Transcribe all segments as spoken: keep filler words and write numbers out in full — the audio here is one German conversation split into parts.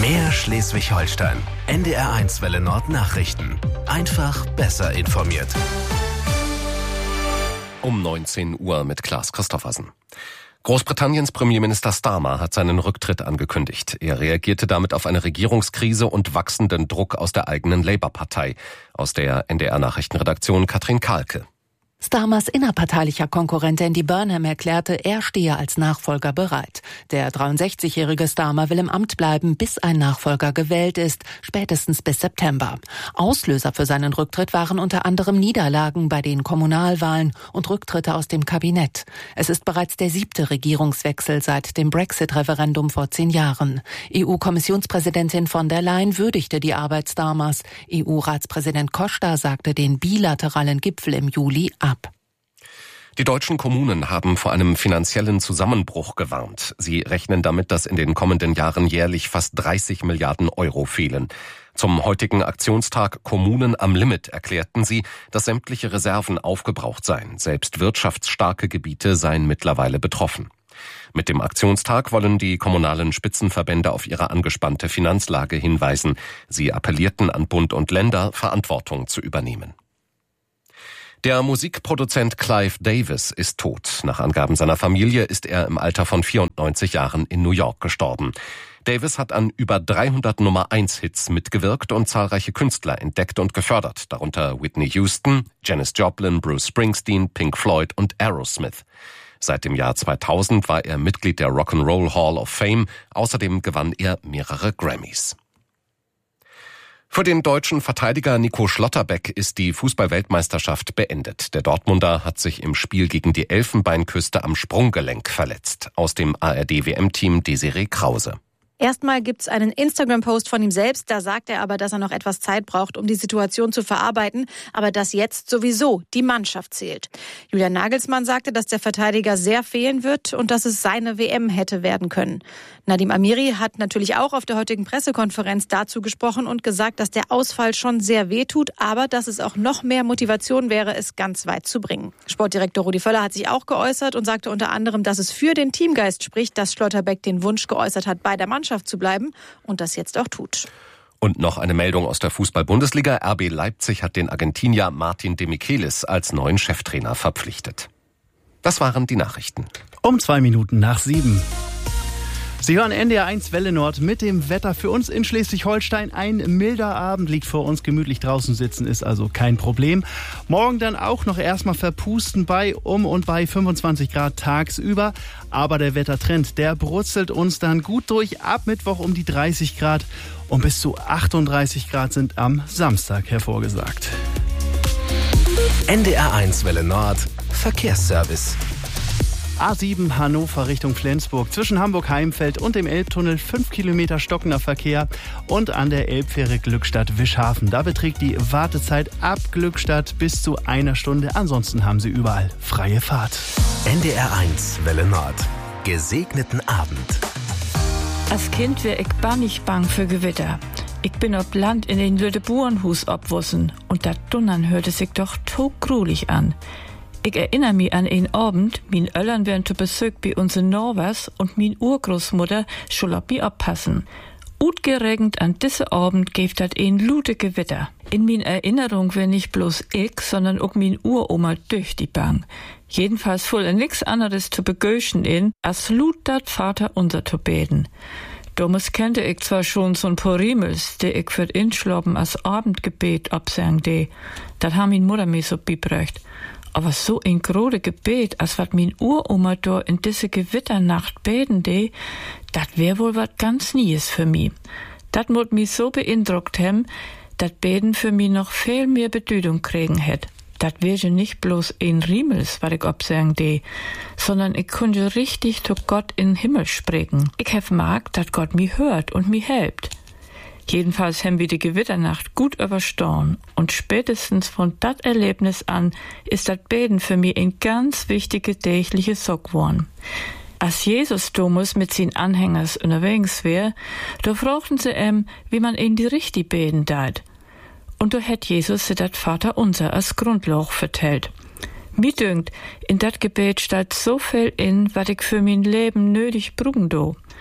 Mehr Schleswig-Holstein. N D R eins Welle Nord Nachrichten. Einfach besser informiert. Um neunzehn Uhr mit Klaas Christoffersen. Großbritanniens Premierminister Starmer hat seinen Rücktritt angekündigt. Er reagierte damit auf eine Regierungskrise und wachsenden Druck aus der eigenen Labour-Partei. Aus der N D R-Nachrichtenredaktion Katrin Kahlke. Starmers innerparteilicher Konkurrent Andy Burnham erklärte, er stehe als Nachfolger bereit. Der dreiundsechzigjährige Starmer will im Amt bleiben, bis ein Nachfolger gewählt ist, spätestens bis September. Auslöser für seinen Rücktritt waren unter anderem Niederlagen bei den Kommunalwahlen und Rücktritte aus dem Kabinett. Es ist bereits der siebte Regierungswechsel seit dem Brexit-Referendum vor zehn Jahren. E U-Kommissionspräsidentin von der Leyen würdigte die Arbeit Starmers. E U-Ratspräsident Costa sagte den bilateralen Gipfel im Juli ab. Die deutschen Kommunen haben vor einem finanziellen Zusammenbruch gewarnt. Sie rechnen damit, dass in den kommenden Jahren jährlich fast dreißig Milliarden Euro fehlen. Zum heutigen Aktionstag Kommunen am Limit erklärten sie, dass sämtliche Reserven aufgebraucht seien. Selbst wirtschaftsstarke Gebiete seien mittlerweile betroffen. Mit dem Aktionstag wollen die kommunalen Spitzenverbände auf ihre angespannte Finanzlage hinweisen. Sie appellierten an Bund und Länder, Verantwortung zu übernehmen. Der Musikproduzent Clive Davis ist tot. Nach Angaben seiner Familie ist er im Alter von vierundneunzig Jahren in New York gestorben. Davis hat an über dreihundert Nummer eins Hits mitgewirkt und zahlreiche Künstler entdeckt und gefördert, darunter Whitney Houston, Janis Joplin, Bruce Springsteen, Pink Floyd und Aerosmith. Seit dem Jahr zweitausend war er Mitglied der Rock'n'Roll Hall of Fame. Außerdem gewann er mehrere Grammys. Für den deutschen Verteidiger Nico Schlotterbeck ist die Fußball-Weltmeisterschaft beendet. Der Dortmunder hat sich im Spiel gegen die Elfenbeinküste am Sprunggelenk verletzt. Aus dem A R D-W M-Team Desiree Krause. Erstmal gibt's einen Instagram-Post von ihm selbst, da sagt er aber, dass er noch etwas Zeit braucht, um die Situation zu verarbeiten, aber dass jetzt sowieso die Mannschaft zählt. Julian Nagelsmann sagte, dass der Verteidiger sehr fehlen wird und dass es seine W M hätte werden können. Nadim Amiri hat natürlich auch auf der heutigen Pressekonferenz dazu gesprochen und gesagt, dass der Ausfall schon sehr wehtut, aber dass es auch noch mehr Motivation wäre, es ganz weit zu bringen. Sportdirektor Rudi Völler hat sich auch geäußert und sagte unter anderem, dass es für den Teamgeist spricht, dass Schlotterbeck den Wunsch geäußert hat, bei der Mannschaft zu bleiben und das jetzt auch tut. Und noch eine Meldung aus der Fußball-Bundesliga. R B Leipzig hat den Argentinier Martin de Michelis als neuen Cheftrainer verpflichtet. Das waren die Nachrichten. Um zwei Minuten nach sieben. Sie hören N D R eins Welle Nord mit dem Wetter für uns in Schleswig-Holstein. Ein milder Abend liegt vor uns, gemütlich draußen sitzen ist also kein Problem. Morgen dann auch noch erstmal verpusten bei um und bei fünfundzwanzig Grad tagsüber. Aber der Wettertrend, der brutzelt uns dann gut durch. Ab Mittwoch um die dreißig Grad und bis zu achtunddreißig Grad sind am Samstag hervorgesagt. N D R eins Welle Nord Verkehrsservice. A sieben Hannover Richtung Flensburg. Zwischen Hamburg-Heimfeld und dem Elbtunnel fünf Kilometer stockender Verkehr und an der Elbfähre Glückstadt-Wischhafen. Da beträgt die Wartezeit ab Glückstadt bis zu einer Stunde. Ansonsten haben Sie überall freie Fahrt. N D R eins Welle Nord. Gesegneten Abend. Als Kind wär ich bannig bang für Gewitter. Ich bin ob Land in den Lüdeburenhus obwussen und dat Dunnern hörte sich doch todgruelig an. Ich erinnere mich an einen Abend, mein Öllern wären zu Besuch bei uns in Norwers und mein Urgroßmutter schul auf mich abpassen. Utgeregend an diese Abend gäft dat ein lute Gewitter. In min Erinnerung wär nicht bloß ich, sondern auch min Uroma durch die Bang. Jedenfalls voll nix anderes zu begöschen in, als lut dat Vater unser zu beten. Damals kannte ich zwar schon so'n paar Riemels, die ich für Inschlappen als Abendgebet absang de. Dat haben min Mutter mir so bibrecht. Aber so ein grode Gebet, als wat min Uroma do in diese Gewitternacht beten de, dat wär wohl wat ganz Nies für mi. Dat mut mi so beeindruckt hem, dat Beten für mi noch viel mehr Bedeutung kriegen hätt. Dat wär ja nicht bloß ein Riemels, wat ich obsang de, sondern ich kunde richtig zu Gott in den Himmel sprechen. Ich hef mag, dat Gott mi hört und mi helpt. Jedenfalls haben wir die Gewitternacht gut überstanden und spätestens von dat Erlebnis an ist dat Beten für mich ein ganz wichtige tägliche Sock geworden. Als Jesus Thomas mit seinen Anhängers unterwegs wär, da fragten sie ihm, wie man ihn die richtig beten dat. Und da hat Jesus sie dat Vater unser als Grundlage vertellt. Mir dünkt, in dat Gebet steht so viel in, wat ich für mein Leben nötig bruggen do.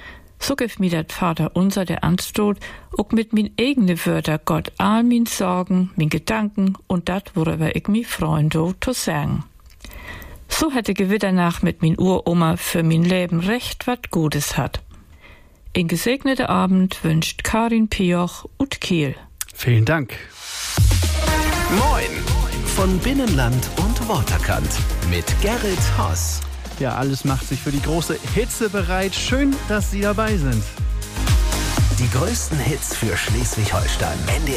So gibt mir dat Vater unser der Anstoß, auch mit min eigene Wörter Gott all min Sorgen, min Gedanken und dat, worüber ich mi freunde, zu sagen. So hätte Gewitternacht mit min Uroma für min Leben recht wat Gutes hat. In gesegnete Abend wünscht Karin Pioch und Kiel. Vielen Dank. Moin von Binnenland und Waterkant mit Gerrit Haas. Ja, alles macht sich für die große Hitze bereit. Schön, dass Sie dabei sind. Die größten Hits für Schleswig-Holstein.